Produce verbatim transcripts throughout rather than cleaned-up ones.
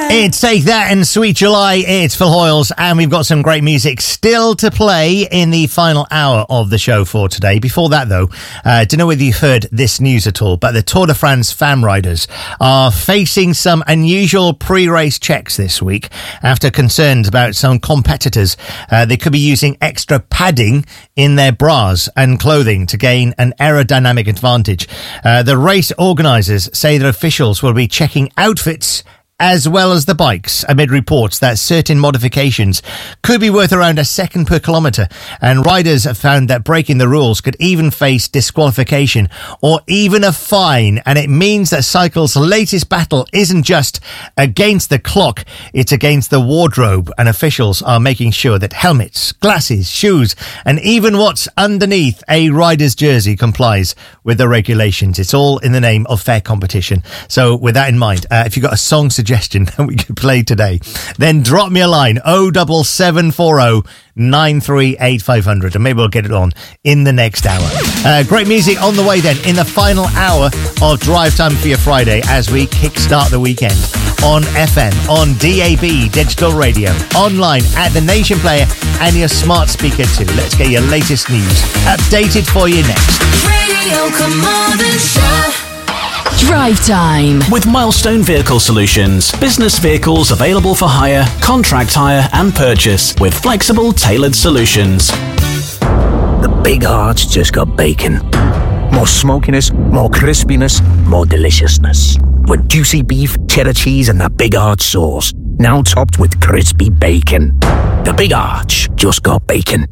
It's Take That and Sweet July. It's Phil Hoyles, and we've got some great music still to play in the final hour of the show for today. Before that, though, I uh, don't know whether you've heard this news at all, but the Tour de France fam riders are facing some unusual pre-race checks this week after concerns about some competitors. Uh, they could be using extra padding in their bras and clothing to gain an aerodynamic advantage. Uh, the race organisers say that officials will be checking outfits as well as the bikes, amid reports that certain modifications could be worth around a second per kilometre, and riders have found that breaking the rules could even face disqualification or even a fine. And it means that cycle's latest battle isn't just against the clock, it's against the wardrobe, and officials are making sure that helmets, glasses, shoes and even what's underneath a rider's jersey complies with the regulations. It's all in the name of fair competition. So with that in mind, uh, if you've got a song suggestion that we could play today, then drop me a line, oh double seven four oh nine three eight five hundred, and maybe we'll get it on in the next hour. Uh, great music on the way then in the final hour of Drive Time for your Friday as we kickstart the weekend on F M, on D A B digital radio, online at the Nation Player and your smart speaker too. Let's get your latest news updated for you next. Radio Carmarthenshire. Drive Time with Milestone Vehicle Solutions. Business vehicles available for hire, contract hire and purchase with flexible, tailored solutions. The Big Heart's just got bacon. More smokiness, more crispiness, more deliciousness. With juicy beef, cheddar cheese and that Big Heart sauce. Now topped with crispy bacon. The Big Arch just got bacon.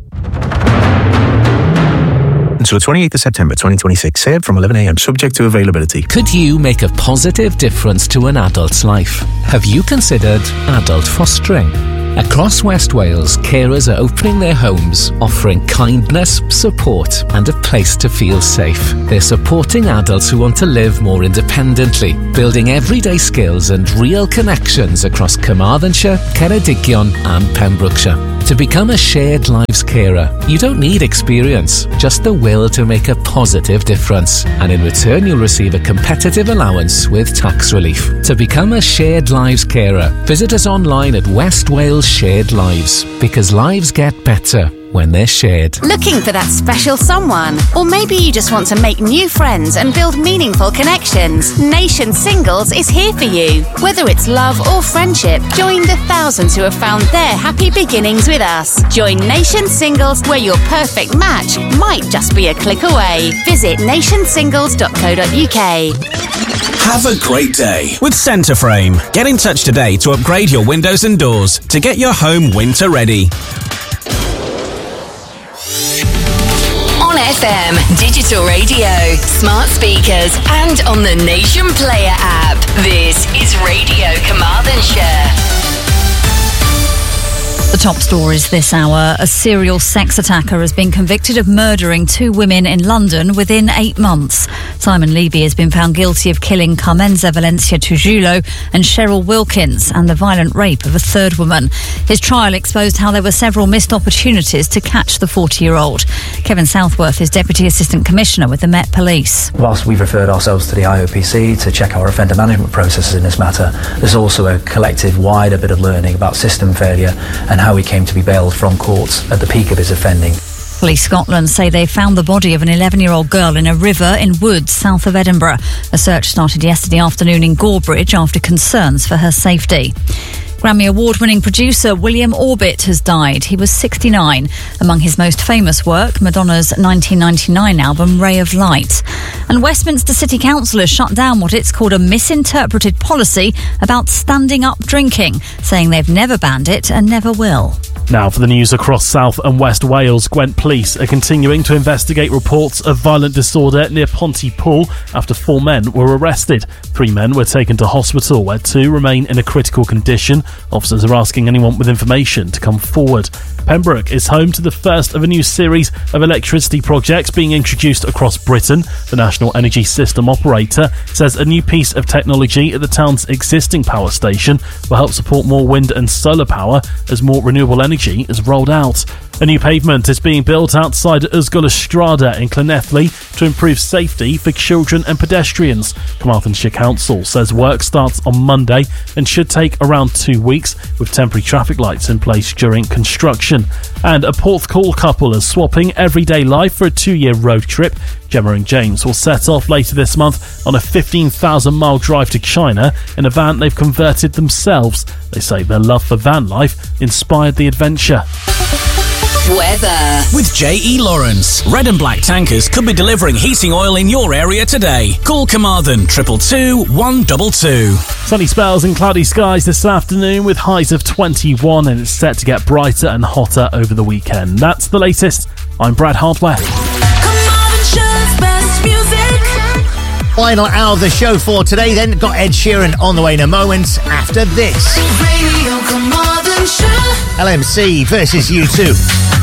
Until twenty-eighth of September twenty twenty-six. Served from eleven a.m. subject to availability. Could you make a positive difference to an adult's life? Have you considered adult fostering? Across West Wales, carers are opening their homes, offering kindness, support and a place to feel safe. They're supporting adults who want to live more independently, building everyday skills and real connections across Carmarthenshire, Ceredigion and Pembrokeshire. To become a shared lives carer, you don't need experience, just the will to make a positive difference. And in return, you'll receive a competitive allowance with tax relief. To become a shared lives carer, visit us online at West Wales Shared Lives, because lives get better when they're shared. Looking for that special someone? Or maybe you just want to make new friends and build meaningful connections? Nation Singles is here for you. Whether it's love or friendship, join the thousands who have found their happy beginnings with us. Join Nation Singles, where your perfect match might just be a click away. Visit nation singles dot co dot uk. Have a great day with Centreframe. Get in touch today to upgrade your windows and doors to get your home winter ready. On F M, digital radio, smart speakers and on the Nation Player app. This is Radio Carmarthenshire. The top stories this hour. A serial sex attacker has been convicted of murdering two women in London within eight months. Simon Levy has been found guilty of killing Carmenza Valencia Tujulo and Cheryl Wilkins and the violent rape of a third woman. His trial exposed how there were several missed opportunities to catch the forty-year-old. Kevin Southworth is Deputy Assistant Commissioner with the Met Police. Whilst we've referred ourselves to the I O P C to check our offender management processes in this matter, there's also a collective wider bit of learning about system failure and how he came to be bailed from courts at the peak of his offending. Police Scotland say they found the body of an eleven-year-old girl in a river in Woods, south of Edinburgh. A search started yesterday afternoon in Gorebridge after concerns for her safety. Grammy Award-winning producer William Orbit has died. He was sixty-nine. Among his most famous work, Madonna's nineteen ninety-nine album Ray of Light. And Westminster City Council has shut down what it's called a misinterpreted policy about standing up drinking, saying they've never banned it and never will. Now for the news across South and West Wales. Gwent Police are continuing to investigate reports of violent disorder near Pontypool after four men were arrested. Three men were taken to hospital, where two remain in a critical condition. Officers are asking anyone with information to come forward. Pembroke is home to the first of a new series of electricity projects being introduced across Britain. The National Energy System Operator says a new piece of technology at the town's existing power station will help support more wind and solar power as more renewable energy is rolled out. A new pavement is being built outside Ysgol Ystrada in Llanelli to improve safety for children and pedestrians. Carmarthenshire Council says work starts on Monday and should take around two weeks, with temporary traffic lights in place during construction. And a Porthcawl couple is swapping everyday life for a two-year road trip. Gemma and James will set off later this month on a fifteen thousand mile drive to China in a van they've converted themselves. They say their love for van life inspired the adventure. Weather. With J E Lawrence. Red and black tankers could be delivering heating oil in your area today. Call Carmarthen triple two one two two. Sunny spells and cloudy skies this afternoon with highs of twenty-one, and it's set to get brighter and hotter over the weekend. That's the latest. I'm Brad Hardware. Best music. Final hour of the show for today, then got Ed Sheeran on the way in a moment after this. Radio Carmarthenshire. L M C versus U two.